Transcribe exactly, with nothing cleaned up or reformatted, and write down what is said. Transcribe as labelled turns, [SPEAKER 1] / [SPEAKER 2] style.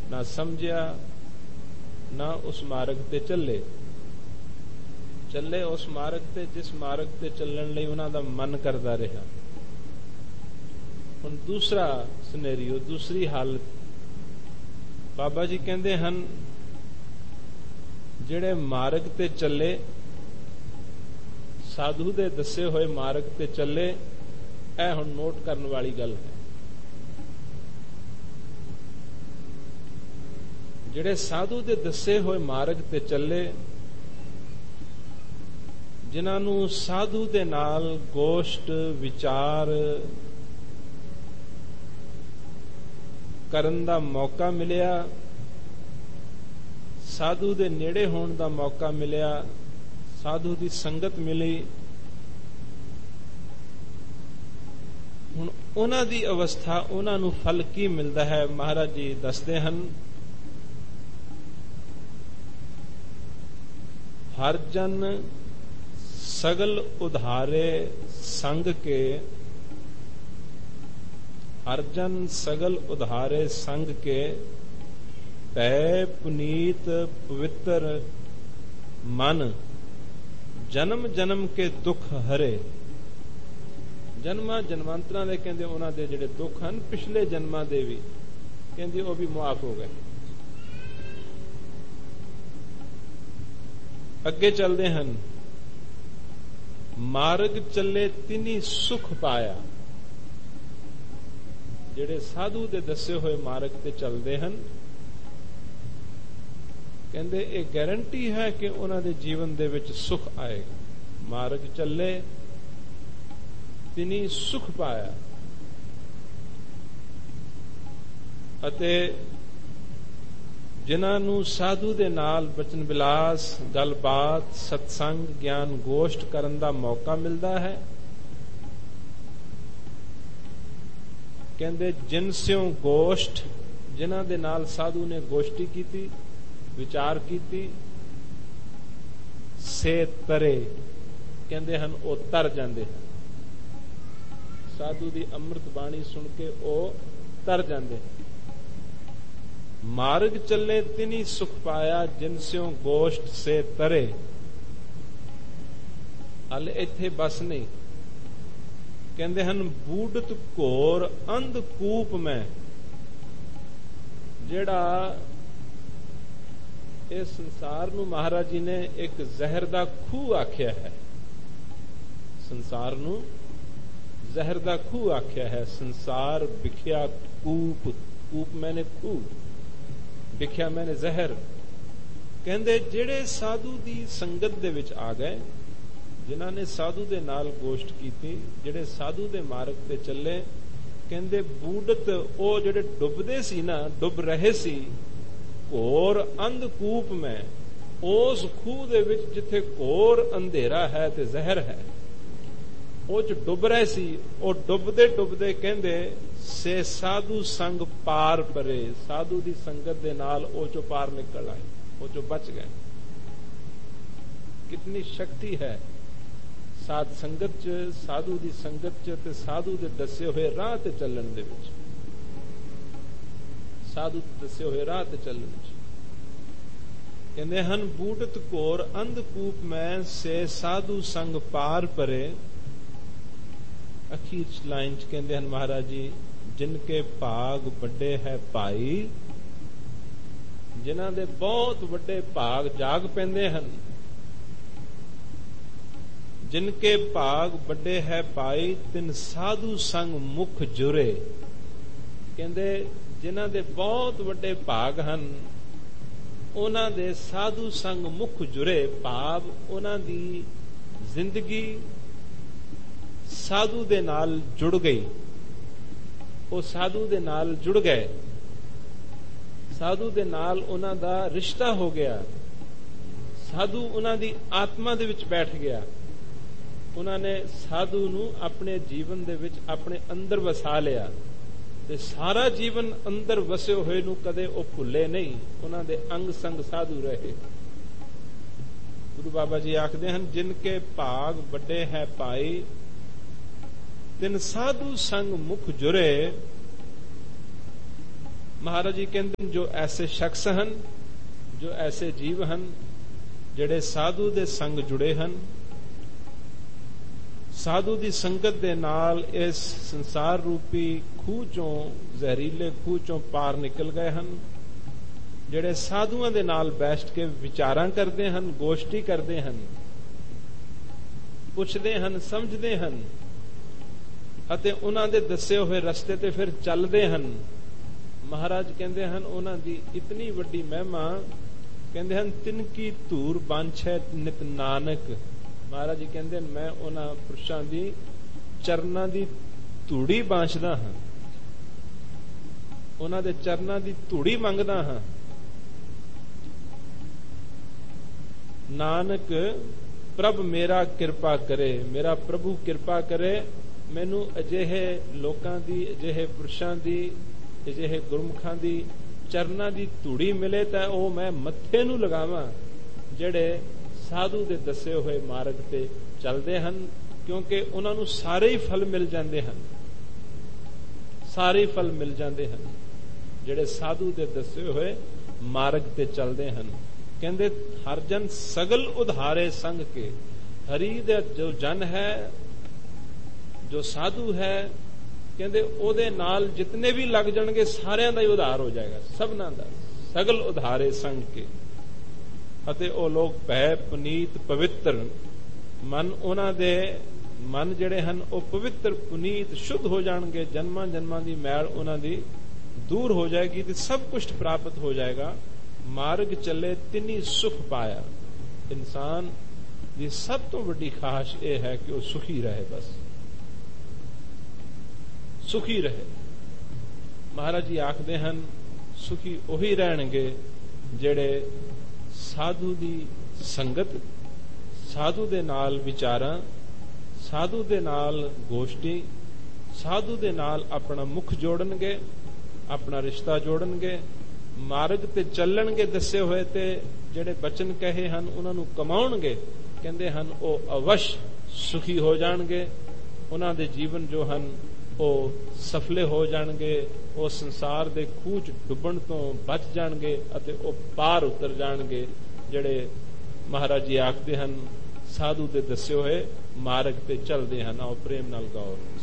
[SPEAKER 1] ਨਾ ਸਮਝਿਆ, ਨਾ ਉਸ ਮਾਰਗ ਤੇ ਚੱਲੇ ਚੱਲੇ ਉਸ ਮਾਰਗ ਤੇ ਜਿਸ ਮਾਰਗ ਤੇ ਚੱਲਣ ਲਈ ਉਹਨਾਂ ਦਾ ਮਨ ਕਰਦਾ ਰਿਹਾ। ਹੁਣ ਦੂਸਰਾ ਸਿਨੈਰੀਓ, ਦੂਸਰੀ ਹਾਲਤ, ਬਾਬਾ ਜੀ ਕਹਿੰਦੇ ਹਨ ਜਿਹੜੇ ਮਾਰਗ ਤੇ ਚੱਲੇ, ਸਾਧੂ ਦੇ ਦੱਸੇ ਹੋਏ ਮਾਰਗ ਤੇ ਚੱਲੇ, ਇਹ ਹੁਣ ਨੋਟ ਕਰਨ ਵਾਲੀ ਗੱਲ ਹੈ। ਜਿਹੜੇ ਸਾਧੂ ਦੇ ਦੱਸੇ ਹੋਏ ਮਾਰਗ ਤੇ ਚੱਲੇ, ਜਿਨ੍ਹਾਂ ਨੂੰ ਸਾਧੂ ਦੇ ਨਾਲ ਗੋਸ਼ਟ ਵਿਚਾਰ ਕਰਨ ਦਾ ਮੌਕਾ ਮਿਲਿਆ, ਸਾਧੂ ਦੇ ਨੇੜੇ ਹੋਣ ਦਾ ਮੌਕਾ ਮਿਲਿਆ, ਸਾਧੂ ਦੀ ਸੰਗਤ ਮਿਲੀ, ਹੁਣ ਉਹਨਾਂ ਦੀ ਅਵਸਥਾ, ਉਹਨਾਂ ਨੂੰ ਫਲ ਕੀ ਮਿਲਦਾ ਹੈ? ਮਹਾਰਾਜ ਜੀ ਦੱਸਦੇ ਹਨ, ਹਰ ਜਨ ਸਗਲ ਉਧਾਰੇ ਸੰਗ ਕੇ, ਹਰ ਜਨ ਸਗਲ ਉਧਾਰੇ ਸੰਗ ਕੇ, ਪੈ ਪੁਨੀਤ ਪਵਿੱਤਰ ਮਨ, ਜਨਮ ਜਨਮ ਕੇ ਦੁੱਖ ਹਰੇ। ਜਨਮਾਂ ਜਨਮਾਂਤਰਾਂ ਦੇ ਕਹਿੰਦੇ ਉਹਨਾਂ ਦੇ ਜਿਹੜੇ ਦੁੱਖ ਹਨ, ਪਿਛਲੇ ਜਨਮਾਂ ਦੇ ਵੀ ਕਹਿੰਦੇ ਉਹ ਵੀ ਮੁਆਫ ਹੋ ਗਏ। ਅੱਗੇ ਚੱਲਦੇ ਹਨ, ਮਾਰਗ ਚੱਲੇ ਤਿਨੀ ਸੁਖ ਪਾਇਆ। ਜਿਹੜੇ ਸਾਧੂ ਦੇ ਦੱਸੇ ਹੋਏ ਮਾਰਗ ਤੇ ਚੱਲਦੇ ਹਨ, ਕਹਿੰਦੇ ਇਹ ਗਾਰੰਟੀ ਹੈ ਕਿ ਉਹਨਾਂ ਦੇ ਜੀਵਨ ਦੇ ਵਿੱਚ ਸੁਖ ਆਏਗਾ। ਮਾਰਗ ਚੱਲੇ ਤਿਨੀ ਸੁਖ ਪਾਇਆ। ਅਤੇ ਜਿਨ੍ਹਾਂ ਨੂੰ ਸਾਧੂ ਦੇ ਨਾਲ ਬਚਨ ਵਿਲਾਸ, ਗੱਲਬਾਤ, ਸਤਸੰਗ, ਗਿਆਨ ਗੋਸ਼ਟ ਕਰਨ ਦਾ ਮੌਕਾ ਮਿਲਦਾ ਹੈ, ਕਹਿੰਦੇ ਜਿਨ ਸਿਉ ਗੋਸ਼ਟ, ਜਿਨ੍ਹਾਂ ਦੇ ਨਾਲ ਸਾਧੂ ਨੇ ਗੋਸ਼ਟੀ ਕੀਤੀ, ਵਿਚਾਰ ਕੀਤੀ, ਸੇ ਤਰੇ, ਕਹਿੰਦੇ ਹਨ ਉਹ ਤਰ ਜਾਂਦੇ ਹਨ। ਸਾਧੂ ਦੀ ਅੰਮ੍ਰਿਤ ਬਾਣੀ ਸੁਣ ਕੇ ਉਹ ਤਰ ਜਾਂਦੇ ਹਨ। ਮਾਰਗ ਚੱਲੇ ਤਿਨੀ ਸੁਖ ਪਾਇਆ, ਜਿਨ ਸਿਉ ਗੋਸ਼ਟ ਸੇ ਤਰੇ। ਹਲ ਇੱਥੇ ਬਸ ਨਹੀਂ, ਕਹਿੰਦੇ ਹਨ ਬੂਡਤ ਘੋਰ ਅੰਧ ਕੂਪ ਮੈਂ। ਜਿਹੜਾ ਇਸ ਸੰਸਾਰ ਨੂੰ ਮਹਾਰਾਜ ਜੀ ਨੇ ਇੱਕ ਜ਼ਹਿਰ ਦਾ ਖੂਹ ਆਖਿਆ ਹੈ, ਸੰਸਾਰ ਨੂੰ ਜ਼ਹਿਰ ਦਾ ਖੂਹ ਆਖਿਆ ਹੈ। ਸੰਸਾਰ ਵਿਖਿਆ ਕੂਪ, ਕੂਪ ਮੈਨੇ ਖੂਹ, ਵਿਖਿਆ ਮੈਨੇ ਜ਼ਹਿਰ। ਕਹਿੰਦੇ ਜਿਹੜੇ ਸਾਧੂ ਦੀ ਸੰਗਤ ਦੇ ਵਿੱਚ ਆ ਗਏ, ਜਿਨ੍ਹਾਂ ਨੇ ਸਾਧੂ ਦੇ ਨਾਲ ਗੋਸ਼ਟ ਕੀਤੀ, ਜਿਹੜੇ ਸਾਧੂ ਦੇ ਮਾਰਗ ਤੇ ਚੱਲੇ, ਕਹਿੰਦੇ ਬੂਡਤ, ਉਹ ਜਿਹੜੇ ਡੁੱਬਦੇ ਸੀ ਨਾ, ਡੁੱਬ ਰਹੇ ਸੀ, ਘੋਰ ਅੰਧ ਕੂਪ ਮੈਂ, ਉਸ ਖੂਹ ਦੇ ਵਿੱਚ ਜਿੱਥੇ ਘੋਰ ਅੰਧੇਰਾ ਹੈ ਤੇ ਜ਼ਹਿਰ ਹੈ, ਉਹ ਚ ਡੁੱਬ ਰਹੇ ਸੀ। ਉਹ ਡੁੱਬਦੇ ਡੁੱਬਦੇ ਕਹਿੰਦੇ ਸੇ ਸਾਧੂ ਸੰਗ ਪਾਰ ਪਰੇ, ਸਾਧੂ ਦੀ ਸੰਗਤ ਦੇ ਨਾਲ ਉਹ ਚੋਂ ਪਾਰ ਨਿਕਲ ਆਏ, ਉਹ ਚੋਂ ਬਚ ਗਏ। ਕਿਤਨੀ ਸ਼ਕਤੀ ਹੈ ਸਾਧ ਸੰਗਤ ਚ, ਸਾਧੂ ਦੀ ਸੰਗਤ ਚ ਤੇ ਸਾਧੂ ਦੇ ਦੱਸੇ ਹੋਏ ਰਾਹ ਤੇ ਚੱਲਣ ਦੇ ਵਿੱਚ, ਸਾਧੂ ਦੇ ਦੱਸੇ ਹੋਏ ਰਾਹ ਤੇ ਚੱਲਣ ਵਿੱਚ। ਕਹਿੰਦੇ ਹਨ ਬੂਟਤ ਘੋਰ ਅੰਧ ਕੂਪ ਮੈਂ, ਸੇ ਸਾਧੂ ਸੰਗ ਪਾਰ ਪਰੇ। ਅਖੀਰ ਚ ਲਾਈਨ ਚ ਕਹਿੰਦੇ ਹਨ ਮਹਾਰਾਜ ਜੀ, ਜਿਨ ਕੇ ਭਾਗ ਵੱਡੇ ਹੈ ਭਾਈ, ਜਿਨ੍ਹਾਂ ਦੇ ਬਹੁਤ ਵੱਡੇ ਭਾਗ ਜਾਗ ਪੈਂਦੇ ਹਨ। ਜਿਨ ਕੇ ਭਾਗ ਵੱਡੇ ਹੈ ਭਾਈ, ਤਿਨ ਸਾਧੂ ਸੰਗ ਮੁਖ ਜੁਰੇ। ਕਹਿੰਦੇ ਜਿਨ੍ਹਾਂ ਦੇ ਬਹੁਤ ਵੱਡੇ ਭਾਗ ਹਨ, ਉਹਨਾਂ ਦੇ ਸਾਧੂ ਸੰਗ ਮੁਖ ਜੁਰੇ, ਭਾਵ ਉਹਨਾਂ ਦੀ ਜ਼ਿੰਦਗੀ ਸਾਧੂ ਦੇ ਨਾਲ ਜੁੜ ਗਈ। ਉਹ ਸਾਧੂ ਦੇ ਨਾਲ ਜੁੜ ਗਏ, ਸਾਧੂ ਦੇ ਨਾਲ ਉਹਨਾਂ ਦਾ ਰਿਸ਼ਤਾ ਹੋ ਗਿਆ, ਸਾਧੂ ਉਹਨਾਂ ਦੀ ਆਤਮਾ ਦੇ ਵਿੱਚ ਬੈਠ ਗਿਆ। ਉਹਨਾਂ ਨੇ ਸਾਧੂ ਨੂੰ ਆਪਣੇ ਜੀਵਨ ਦੇ ਵਿੱਚ ਆਪਣੇ ਅੰਦਰ ਵਸਾ ਲਿਆ ਤੇ ਸਾਰਾ ਜੀਵਨ ਅੰਦਰ ਵਸੇ ਹੋਏ ਨੂੰ ਕਦੇ ਉਹ ਭੁੱਲੇ ਨਹੀਂ। ਉਹਨਾਂ ਦੇ ਅੰਗ ਸੰਗ ਸਾਧੂ ਰਹੇ। ਗੁਰੂ ਬਾਬਾ ਜੀ ਆਖਦੇ ਹਨ, ਜਿਨ ਕੇ ਭਾਗ ਵੱਡੇ ਹੈ ਭਾਈ, ਤਿਨ ਸਾਧੂ ਸੰਗ ਮੁਖ ਜੁਰੇ। ਮਹਾਰਾਜ ਜੀ ਕਹਿੰਦੇ ਜੋ ਐਸੇ ਸ਼ਖਸ ਹਨ, ਜੋ ਐਸੇ ਜੀਵ ਹਨ ਜਿਹੜੇ ਸਾਧੂ ਦੇ ਸੰਗ ਜੁੜੇ ਹਨ, ਸਾਧੂ ਦੀ ਸੰਗਤ ਦੇ ਨਾਲ ਇਸ ਸੰਸਾਰ ਰੂਪੀ ਖੂਹ ਚੋਂ, ਜ਼ਹਿਰੀਲੇ ਖੂਹ ਚੋਂ ਪਾਰ ਨਿਕਲ ਗਏ ਹਨ, ਜਿਹੜੇ ਸਾਧੂਆਂ ਦੇ ਨਾਲ ਬੈਠ ਕੇ ਵਿਚਾਰਾਂ ਕਰਦੇ ਹਨ, ਗੋਸ਼ਟੀ ਕਰਦੇ ਹਨ, ਪੁੱਛਦੇ ਹਨ, ਸਮਝਦੇ ਹਨ ਅਤੇ ਉਹਨਾਂ ਦੇ ਦੱਸੇ ਹੋਏ ਰਸਤੇ ਤੇ ਫਿਰ ਚੱਲਦੇ ਹਨ। ਮਹਾਰਾਜ ਕਹਿੰਦੇ ਹਨ ਉਹਨਾਂ ਦੀ ਇਤਨੀ ਵੱਡੀ ਮਹਿਮਾ, ਕਹਿੰਦੇ ਹਨ ਤਿਨ ਕੀ ਧੂਰ ਬਾਂਛੈ ਨਿਤ ਨਾਨਕ। ਮਹਾਰਾਜ ਜੀ ਕਹਿੰਦੇ ਮੈਂ ਉਹਨਾਂ ਪੁਰਸ਼ਾਂ ਦੀ ਚਰਨਾਂ ਦੀ ਧੂੜੀ ਬਾਂਛਦਾ ਹਾਂ, ਉਹਨਾਂ ਦੇ ਚਰਨਾਂ ਦੀ ਧੂੜੀ ਮੰਗਦਾ ਹਾਂ। ਨਾਨਕ ਪ੍ਰਭ ਮੇਰਾ ਕਿਰਪਾ ਕਰੇ, ਮੇਰਾ ਪ੍ਰਭੂ ਕਿਰਪਾ ਕਰੇ, ਮੈਨੂੰ ਅਜਿਹੇ ਲੋਕਾਂ ਦੀ, ਅਜਿਹੇ ਪੁਰਸ਼ਾਂ ਦੀ, ਅਜਿਹੇ ਗੁਰਮੁਖਾਂ ਦੀ ਚਰਨਾਂ ਦੀ ਧੂੜੀ ਮਿਲੇ ਤਾਂ ਉਹ ਮੈਂ ਮੱਥੇ ਨੂੰ ਲਗਾਵਾਂ, ਜਿਹੜੇ ਸਾਧੂ ਦੇ ਦੱਸੇ ਹੋਏ ਮਾਰਗ ਤੇ ਚੱਲਦੇ ਹਨ, ਕਿਉਂਕਿ ਉਹਨਾਂ ਨੂੰ ਸਾਰੇ ਹੀ ਫਲ ਮਿਲ ਜਾਂਦੇ ਹਨ, ਸਾਰੇ ਫਲ ਮਿਲ ਜਾਂਦੇ ਹਨ ਜਿਹੜੇ ਸਾਧੂ ਦੇ ਦੱਸੇ ਹੋਏ ਮਾਰਗ ਤੇ ਚੱਲਦੇ ਹਨ। ਕਹਿੰਦੇ ਹਰ ਜਨ ਸਗਲ ਉਧਾਰੇ ਸੰਗ ਕੇ, ਹਰੀ ਦਾ ਜੋ ਜਨ ਹੈ, ਜੋ ਸਾਧੂ ਹੈ, ਕਹਿੰਦੇ ਉਹਦੇ ਨਾਲ ਜਿਤਨੇ ਵੀ ਲੱਗ ਜਾਣਗੇ ਸਾਰਿਆਂ ਦਾ ਹੀ ਉਧਾਰ ਹੋ ਜਾਏਗਾ, ਸਭਨਾਂ ਦਾ। ਸਗਲ ਉਧਾਰੇ ਸੰਗ ਕੇ, ਅਤੇ ਉਹ ਲੋਕ ਭੈ ਪੁਨੀਤ ਪਵਿੱਤਰ, ਮਨ ਉਹਨਾਂ ਦੇ ਮਨ ਜਿਹੜੇ ਹਨ ਉਹ ਪਵਿੱਤਰ ਪੁਨੀਤ ਸ਼ੁੱਧ ਹੋ ਜਾਣਗੇ, ਜਨਮਾਂ ਜਨਮਾਂ ਦੀ ਮੈਲ ਉਹਨਾਂ ਦੀ ਦੂਰ ਹੋ ਜਾਏਗੀ ਤੇ ਸਭ ਕੁਝ ਪ੍ਰਾਪਤ ਹੋ ਜਾਏਗਾ। ਮਾਰਗ ਚੱਲੇ ਤਿੰਨੀ ਸੁਖ ਪਾਇਆ। ਇਨਸਾਨ ਦੀ ਸਭ ਤੋਂ ਵੱਡੀ ਖਾਹਿਸ਼ ਇਹ ਹੈ ਕਿ ਉਹ ਸੁਖੀ ਰਹੇ, ਬਸ ਸੁਖੀ ਰਹੇ। ਮਹਾਰਾਜ ਜੀ ਆਖਦੇ ਹਨ ਸੁਖੀ ਉਹੀ ਰਹਿਣਗੇ ਜਿਹੜੇ ਸਾਧੂ ਦੀ ਸੰਗਤ, ਸਾਧੂ ਦੇ ਨਾਲ ਵਿਚਾਰਾਂ, ਸਾਧੂ ਦੇ ਨਾਲ ਗੋਸ਼ਟੀ, ਸਾਧੂ ਦੇ ਨਾਲ ਆਪਣਾ ਮੁਖ ਜੋੜਨਗੇ, ਆਪਣਾ ਰਿਸ਼ਤਾ ਜੋੜਨਗੇ, ਮਾਰਗ ਤੇ ਚੱਲਣਗੇ, ਦੱਸੇ ਹੋਏ ਤੇ ਜਿਹੜੇ ਬਚਨ ਕਹੇ ਹਨ ਉਹਨਾਂ ਨੂੰ ਕਮਾਉਣਗੇ। ਕਹਿੰਦੇ ਹਨ ਉਹ ਅਵਸ਼ ਸੁਖੀ ਹੋ ਜਾਣਗੇ, ਉਹਨਾਂ ਦੇ ਜੀਵਨ ਜੋ ਹਨ ਉਹ ਸਫਲੇ ਹੋ ਜਾਣਗੇ, ਉਹ ਸੰਸਾਰ ਦੇ ਖੂਹ ਚ ਡੁੱਬਣ ਤੋਂ ਬਚ ਜਾਣਗੇ ਅਤੇ ਉਹ ਪਾਰ ਉਤਰ ਜਾਣਗੇ, ਜਿਹੜੇ ਮਹਾਰਾਜ ਜੀ ਆਖਦੇ ਹਨ ਸਾਧੂ ਦੇ ਦੱਸੇ ਹੋਏ ਮਾਰਗ ਤੇ ਚੱਲਦੇ ਹਨ। ਆਓ ਪ੍ਰੇਮ ਨਾਲ ਗਾਓ।